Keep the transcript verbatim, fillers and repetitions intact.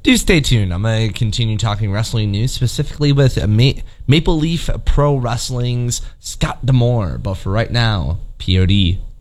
Do stay tuned. I'm going to continue talking wrestling news, specifically with Ma- Maple Leaf Pro Wrestling's Scott D'Amore. But for right now, P O D.